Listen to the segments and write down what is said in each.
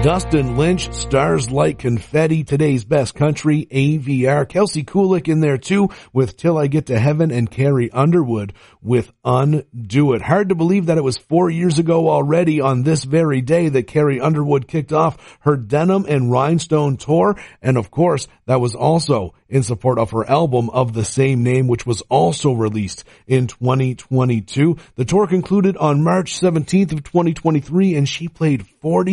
Dustin Lynch, Stars Like Confetti, Today's Best Country, AVR. Kelsey Kulik in there too with Till I Get to Heaven, and Carrie Underwood with Undo It. Hard to believe that it was 4 years ago already on this very day that Carrie Underwood kicked off her Denim and Rhinestone tour. And of course, that was also in support of her album of the same name, which was also released in 2022. The tour concluded on March 17th of 2023, and she played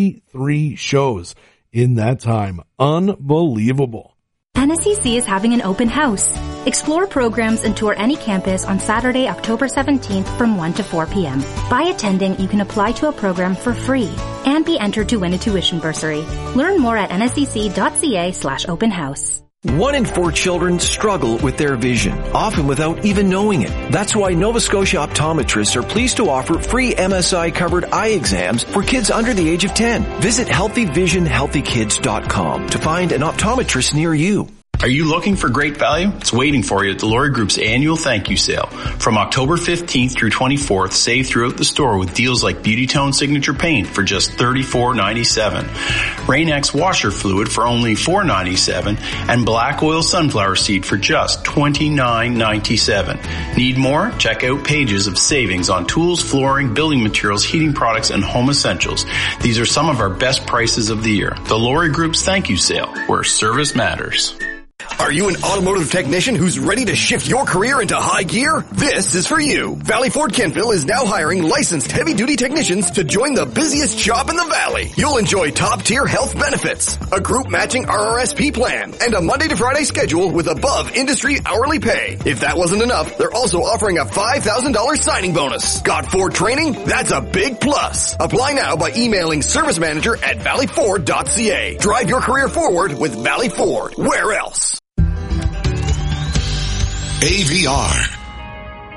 43 shows in that time. Unbelievable. NSCC is having an open house. Explore programs and tour any campus on Saturday, October 17th from 1 to 4 p.m. By attending, you can apply to a program for free and be entered to win a tuition bursary. Learn more at nscc.ca/open house. 1 in 4 children struggle with their vision, often without even knowing it. That's why Nova Scotia optometrists are pleased to offer free MSI-covered eye exams for kids under the age of 10. Visit healthyvisionhealthykids.com to find an optometrist near you. Are you looking for great value? It's waiting for you at the Lori Group's annual thank you sale. From October 15th through 24th, save throughout the store with deals like Beauty Tone Signature Paint for just $34.97, Rain-X washer fluid for only $4.97, and Black Oil Sunflower Seed for just $29.97. Need more? Check out pages of savings on tools, flooring, building materials, heating products, and home essentials. These are some of our best prices of the year. The Lori Group's thank you sale, where service matters. Are you an automotive technician who's ready to shift your career into high gear? This is for you. Valley Ford Kentville is now hiring licensed heavy-duty technicians to join the busiest shop in the valley. You'll enjoy top-tier health benefits, a group-matching RRSP plan, and a Monday to Friday schedule with above-industry hourly pay. If that wasn't enough, they're also offering a $5,000 signing bonus. Got Ford training? That's a big plus. Apply now by emailing servicemanager@valleyford.ca. Drive your career forward with Valley Ford. Where else? AVR,